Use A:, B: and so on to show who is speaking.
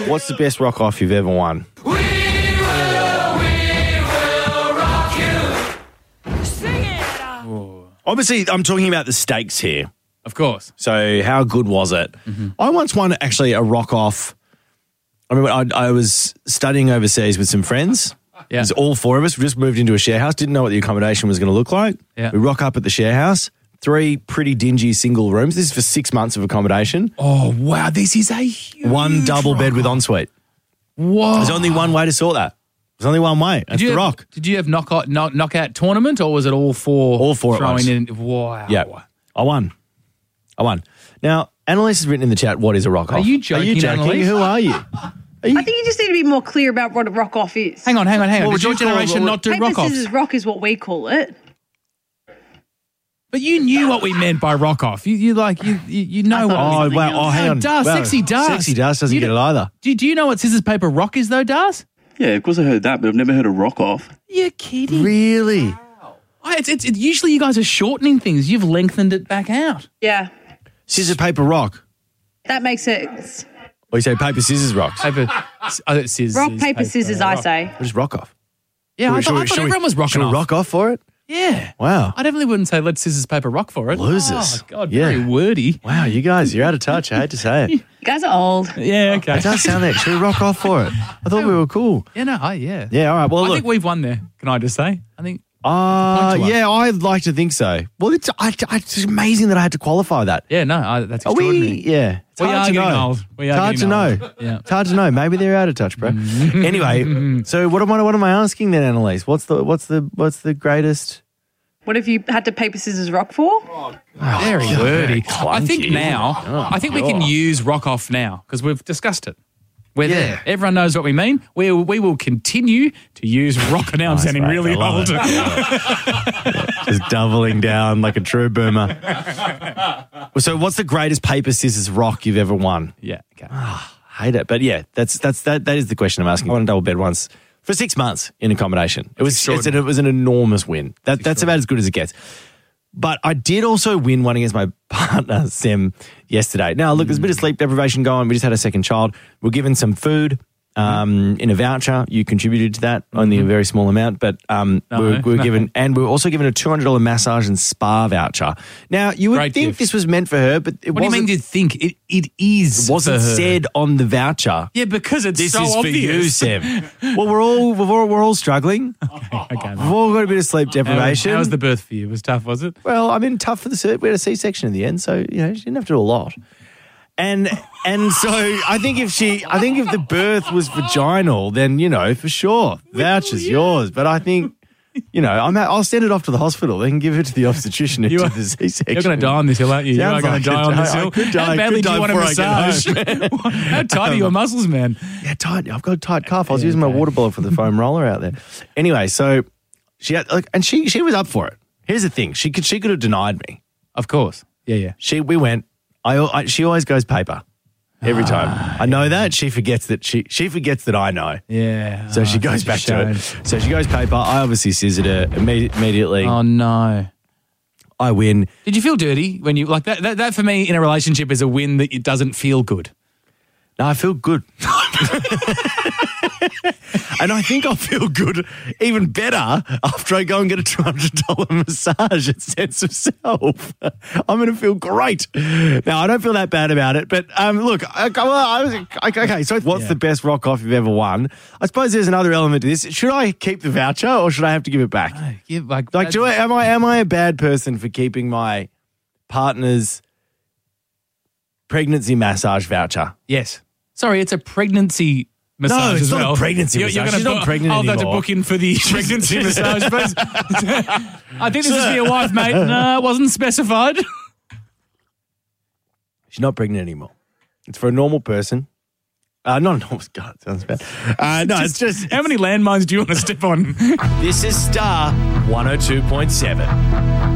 A: What's the best rock off you've ever won?
B: We will rock you. Sing it.
A: Obviously, I'm talking about the stakes here.
C: Of course.
A: So how good was it? I once won actually a rock off. I remember I was studying overseas with some friends.
C: Yeah.
A: It was all four of us. We just moved into a share house. Didn't know what the accommodation was going to look like.
C: Yeah.
A: We rock up at the share house. 3 pretty dingy single rooms. This is for 6 months of accommodation.
C: Oh, wow. This is a huge
A: 1 double bed with ensuite.
C: Whoa.
A: There's only one way to sort that. There's only one way. That's the rock.
C: Did you have knockout tournament or was it all four?
A: All four at
C: throwing
A: once.
C: in? Wow.
A: Yeah. I won. Now, Annalise has written in the chat, what is a rock off?
C: Are you joking, Annalise?
A: Who are you?
D: I think you just need to be more clear about what a rock off is.
C: Hang on.
A: What would
C: Did your
A: you call
C: generation
A: it?
C: not do
D: Paper,
C: rock offs?
D: scissors, rock is what we call it.
C: But you knew what we meant by rock off. You know what.
A: Oh, wow. Oh, hang on.
C: Dars,
A: Wow.
C: Sexy Dars.
A: Sexy Dars doesn't get it either.
C: Do you know what scissors, paper, rock is though, Dars?
E: Yeah, of course I heard that, but I've never heard of rock off.
C: You're kidding.
A: Really?
C: It's usually you guys are shortening things. You've lengthened it back out.
D: Yeah,
A: Scissor, paper, rock.
D: that makes sense.
A: Or you say paper, scissors, rocks.
C: Paper, scissors.
D: Rock, paper, scissors, I say.
A: Or just rock off.
C: Yeah, I thought everyone was rocking
A: Should we
C: off.
A: rock off for it?
C: Yeah.
A: Wow.
C: I definitely wouldn't say let's scissors, paper, rock for it.
A: Losers.
C: Oh, God,
A: Yeah.
C: very wordy.
A: Wow, you guys, you're out of touch. I hate to say it.
D: You guys are old.
C: Yeah, okay.
A: It does sound that. Should we rock off for it? I thought we were cool.
C: Yeah, no, yeah.
A: Yeah, all right. Well,
C: I
A: look.
C: think we've won there. Can I just say? I think. point to us.
A: Yeah, I'd like to think so. Well, it's amazing that I had to qualify that.
C: Yeah, no, that's
A: Are
C: extraordinary.
A: Yeah. It's
C: We
A: hard
C: are
A: to
C: getting
A: know.
C: old. We are
A: It's hard
C: getting
A: to
C: old.
A: know.
C: Yeah.
A: It's hard to know. Maybe they're out of touch, bro. Anyway, so what am I asking then, Annalise? What's the greatest?
D: What have you had to paper, scissors, rock for?
C: Very wordy.
A: clunky.
C: I think now, I think we can use rock off now because we've discussed it. We're there. Everyone knows what we mean. We will continue to use rock, and now I'm sounding
A: mate.
C: really
A: I love
C: old.
A: Just doubling down like a true boomer. So what's the greatest paper, scissors, rock you've ever won?
C: Yeah. Okay.
A: Hate it. But yeah, that is the question I'm asking. I won a double bed once for 6 months in accommodation. It was an enormous win. That's about as good as it gets. But I did also win one against my partner, Sem, yesterday. Now, look, there's a bit of sleep deprivation going. We just had a second child. We're given some food in a voucher. You contributed to that, only a very small amount. But we were given, and we were also given a $200 massage and spa voucher. Now, you would
C: Great
A: think
C: gift.
A: this was meant for her, but it
C: What do you
A: wasn't.
C: mean you think? It is
A: It wasn't
C: for her.
A: said on the voucher.
C: Yeah, because it's
A: This
C: so
A: is
C: obvious.
A: for you, Sem. Well, we're all struggling.
C: Okay,
A: We've all got a bit of sleep deprivation.
C: How was the birth for you? It was tough, was it?
A: Well, I mean, tough for the we had a C-section in the end, so she didn't have to do a lot. And so I think if the birth was vaginal, then for sure voucher's yours. But I think I'll send it off to the hospital. They can give it to the obstetrician who did the C-section.
C: You're going to die on this hill, aren't you? You are
A: Sounds
C: going to
A: like
C: die on
A: it.
C: this hill.
A: I could die.
C: How badly
A: Could
C: do you
A: die
C: want a
A: before I get
C: massage? How tight are your muscles, man?
A: Yeah, tight. I've got a tight cuff. I was using my water bottle for the foam roller out there. Anyway, so she had, and she was up for it. Here's the thing: she could have denied me.
C: Of course. Yeah.
A: We went. She always goes paper every time. I know that she forgets that she forgets that I know.
C: Yeah.
A: So she goes back to it. So she goes paper. I obviously scissored her immediately.
C: Oh no.
A: I win.
C: Did you feel dirty when you like that? That for me in a relationship is a win that it doesn't feel good.
A: No, I feel good. And I think I'll feel good even better after I go and get a $200 massage at Sense of Self. I'm going to feel great. Now, I don't feel that bad about it, but look, okay, so what's the best rock off you've ever won? I suppose there's another element to this. Should I keep the voucher or should I have to give it back? Am I a bad person for keeping my partner's pregnancy massage voucher?
C: Yes. Sorry, it's a pregnancy massage
A: No, it's
C: as
A: not
C: well.
A: a pregnancy massage. She's not pregnant
C: I'll have to
A: anymore.
C: book in for the pregnancy massage, please. I think this is for your wife, mate. No, it wasn't specified.
A: She's not pregnant anymore. It's for a normal person. Not a normal. God, sounds bad. No, it's just.
C: How many landmines do you want to step on?
A: This is Star 102.7.